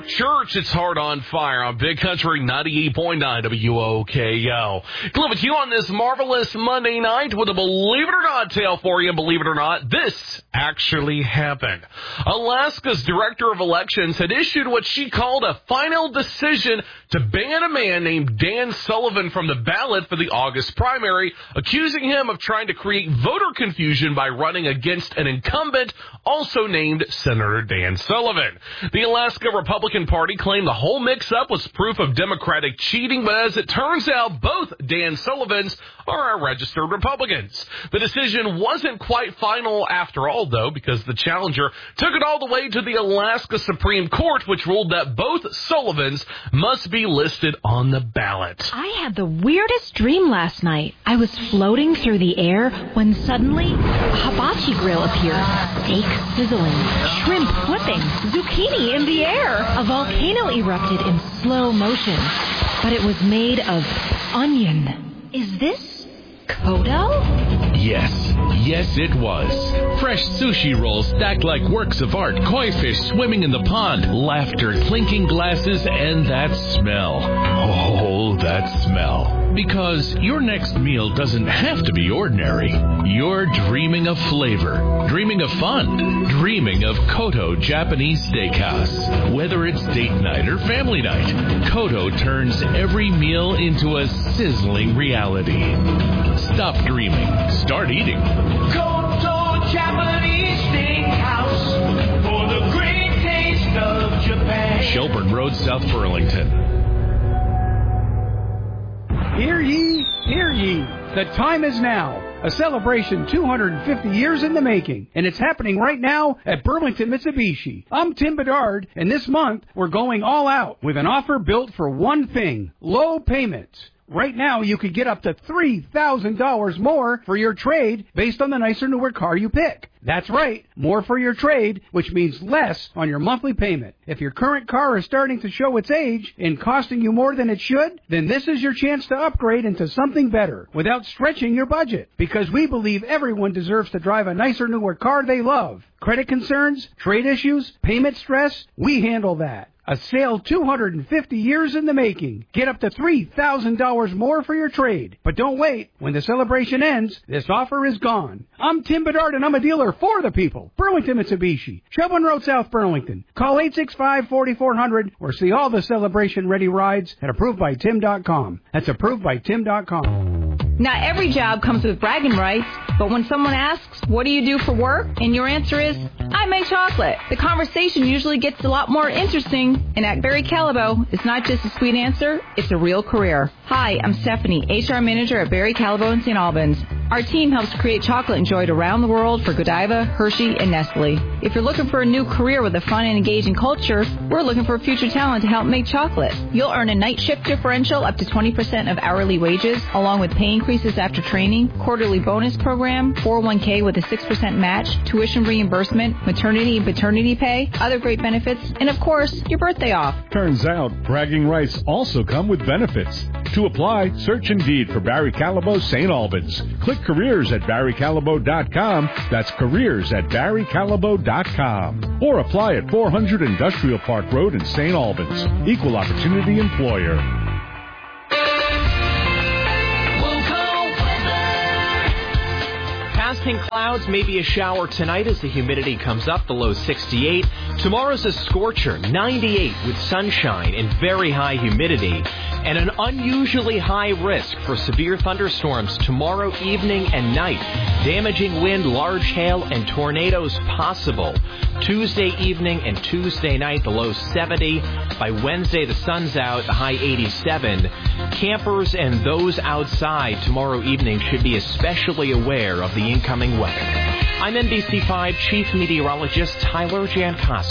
Park Church, it's Heart on Fire on Big Country 98.9 WOKO. Glad with you on this marvelous Monday night with a Believe It or Not tale for you. Believe it or not, this actually happened. Alaska's Director of Elections had issued what she called a final decision to ban a man named Dan Sullivan from the ballot for the August primary, accusing him of trying to create voter confusion by running against an incumbent also named Senator Dan Sullivan. The Alaska Republican Party claimed the whole mix-up was proof of Democratic cheating, but as it turns out, both Dan Sullivans are registered Republicans. The decision wasn't quite final after all, though, because the challenger took it all the way to the Alaska Supreme Court, which ruled that both Sullivans must be listed on the ballot. I had the weirdest dream last night. I was floating through the air when suddenly a hibachi grill appeared. Steak sizzling, shrimp flipping, zucchini in the air. A volcano erupted in slow motion, but it was made of onion. Is this Kodo? Yes, it was. Fresh sushi rolls stacked like works of art, koi fish swimming in the pond, laughter, clinking glasses, and that smell. Oh, that smell. Because your next meal doesn't have to be ordinary. You're dreaming of flavor, dreaming of fun, dreaming of Kodo Japanese Steakhouse. Whether it's date night or family night, Kodo turns every meal into a sizzling reality. Stop dreaming. Start eating. Kodo Japanese Steakhouse for the great taste of Japan. Shelburne Road, South Burlington. Hear ye, hear ye. The time is now. A celebration 250 years in the making, and it's happening right now at Burlington Mitsubishi. I'm Tim Bedard, and this month we're going all out with an offer built for one thing: low payments. Right now, you could get up to $3,000 more for your trade based on the nicer, newer car you pick. That's right, more for your trade, which means less on your monthly payment. If your current car is starting to show its age and costing you more than it should, then this is your chance to upgrade into something better without stretching your budget. Because we believe everyone deserves to drive a nicer, newer car they love. Credit concerns, trade issues, payment stress, we handle that. A sale 250 years in the making. Get up to $3,000 more for your trade. But don't wait. When the celebration ends, this offer is gone. I'm Tim Bedard, and I'm a dealer for the people. Burlington Mitsubishi, Shelburne Road, South Burlington. Call 865-4400 or see all the celebration-ready rides at ApprovedByTim.com. That's ApprovedByTim.com. Not every job comes with bragging rights, but when someone asks, what do you do for work? And your answer is, I make chocolate. The conversation usually gets a lot more interesting, and at Barry Callebaut, it's not just a sweet answer, it's a real career. Hi, I'm Stephanie, HR Manager at Barry Callebaut in St. Albans. Our team helps create chocolate enjoyed around the world for Godiva, Hershey, and Nestle. If you're looking for a new career with a fun and engaging culture, we're looking for future talent to help make chocolate. You'll earn a night shift differential up to 20% of hourly wages, along with pay increases after training, quarterly bonus program, 401k with a 6% match, tuition reimbursement, maternity and paternity pay, other great benefits, and of course, your birthday off. Turns out, bragging rights also come with benefits. To apply, search Indeed for Barry Callebaut St. Albans. Click careers at barrycallebaut.com. That's careers at barrycallebaut.com. Or apply at 400 Industrial Park Road in St. Albans. Equal Opportunity Employer. Passing clouds, maybe a shower tonight as the humidity comes up, the low 68. Tomorrow's a scorcher, 98 with sunshine and very high humidity. And an unusually high risk for severe thunderstorms tomorrow evening and night. Damaging wind, large hail, and tornadoes possible. Tuesday evening and Tuesday night, the low 70. By Wednesday, the sun's out, the high 87. Campers and those outside tomorrow evening should be especially aware of the incoming weather. I'm NBC5 Chief Meteorologist Tyler Jankowski.